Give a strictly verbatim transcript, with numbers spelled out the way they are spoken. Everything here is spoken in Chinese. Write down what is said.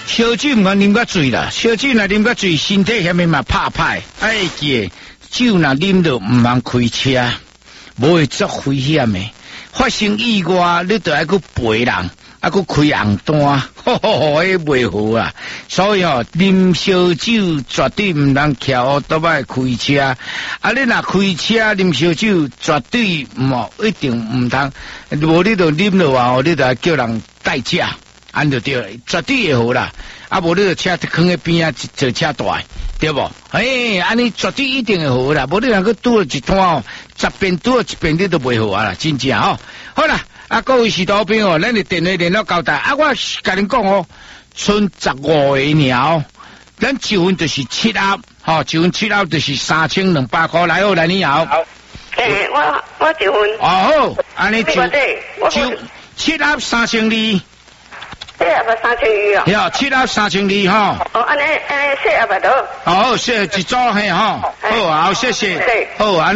烧酒唔通啉甲醉啦，烧酒若啉甲醉，身体下面嘛怕歹。哎记，酒若啉到唔通开车，无会足危险的。发生意外，你就爱去陪人。啊，佮开红单，吼吼吼，迄袂好啊！所以哦，啉烧酒绝对毋通骑乌多摆开车。啊，你若开车啉烧酒，绝对唔一定毋通，无你就啉落啊，你就叫人代驾，安就对了，绝对会好啦。啊，无你就车囥喺边啊，坐车大，对无？哎，安尼绝对一定会好啦。无你若去拄一摊哦，十遍拄一遍你都袂好啊啦，真正哦。好啦。啊，各位士多朋友，咱的电话联络交代。啊，我甲恁讲哦，剩十五个鸟，咱一份就是七盒，吼、哦，一份七盒就是三千两百块。来哦，来你好。 好。诶，我我一份。 哦好，安尼就就七盒三千二。 七盒三千二哦。 哟，七盒三千二吼。 哦，安尼安尼四盒咪得。 哦，谢一组嘿吼。好，好，谢谢。好，安。